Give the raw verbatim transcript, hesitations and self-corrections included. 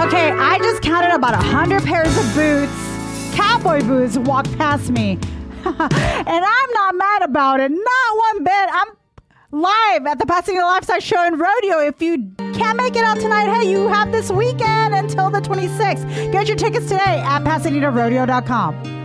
Okay, I just counted about one hundred pairs of boots, cowboy boots, walk past me. And I'm not mad about it. Not one bit. I'm live at the Pasadena Lifestyle Show and Rodeo. If you can't make it out tonight, hey, you have this weekend until the twenty-sixth. Get your tickets today at Pasadena Rodeo dot com.